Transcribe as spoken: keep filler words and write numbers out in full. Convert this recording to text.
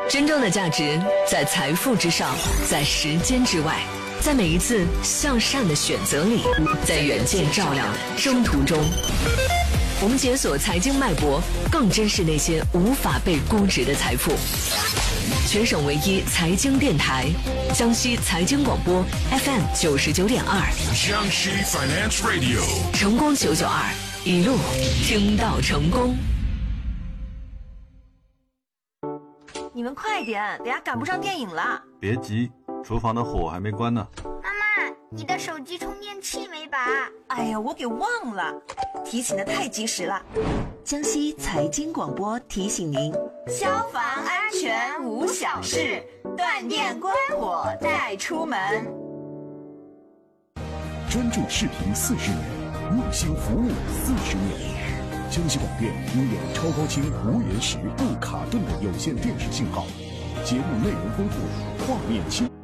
真正的价值在财富之上，在时间之外，在每一次向善的选择里，在远见照亮的征途中。我们解锁财经脉搏，更珍视那些无法被估值的财富。全省唯一财经电台，江西财经广播 F M 九十九点二， 江西 Finance Radio， 成功九九二，一路听到成功。 你们快点，等下赶不上电影了。 别急，厨房的火还没关呢。 妈妈，你的手机充电器没拔？ 哎呀，我给忘了，提醒的太及时了。江西财经广播提醒您：消防安全无小事，断电关火带出门。 专注视频四十年，用心服务四十年。江西广电拥有超高清、无延时、不卡顿的有线电视信号，节目内容丰富，画面清。